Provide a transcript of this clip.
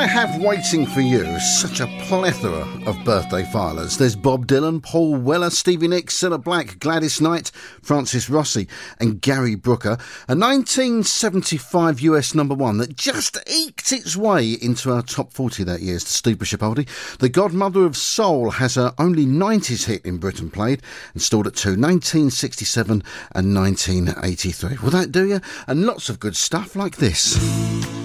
I have waiting for you such a plethora of birthday filers. There's Bob Dylan, Paul Weller, Stevie Nicks, Cilla Black, Gladys Knight, Francis Rossi and Gary Brooker. A 1975 US number one that just eked its way into our top 40 that year is the Stupa Shipoldi. The godmother of soul has her only 90s hit in Britain played and stalled at 2, 1967 and 1983. Will that do you? And lots of good stuff like this.